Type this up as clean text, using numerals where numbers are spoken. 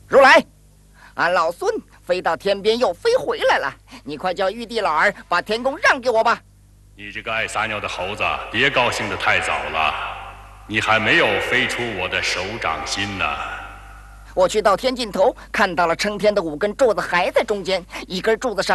如来，俺老孙飞到天边又飞回来了，你快叫玉帝老儿把天宫让给我吧。 你这个爱撒尿的猴子，别高兴得太早了，你还没有飞出我的手掌心呢。 我去到天尽头，看到了撑天的5根柱子还在中间，一根柱子上